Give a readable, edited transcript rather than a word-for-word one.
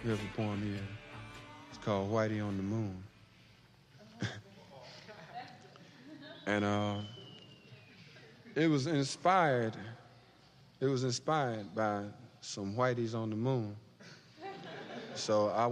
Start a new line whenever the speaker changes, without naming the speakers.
River poem here. It's called Whitey on the Moon. And it was inspired by some Whiteys on the moon. So I